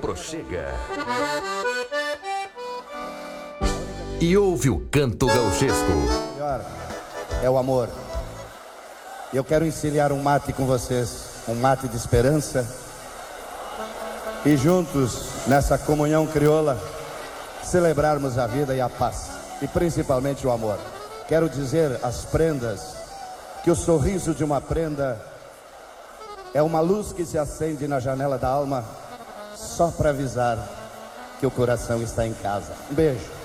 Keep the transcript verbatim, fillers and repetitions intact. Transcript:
aproxega e ouve o canto gauchesco. O melhor é o amor. Eu quero encilhar um mate com vocês, um mate de esperança, e juntos, nessa comunhão crioula, celebrarmos a vida e a paz, e principalmente o amor. Quero dizer às prendas que o sorriso de uma prenda é uma luz que se acende na janela da alma, só para avisar que o coração está em casa. Um beijo.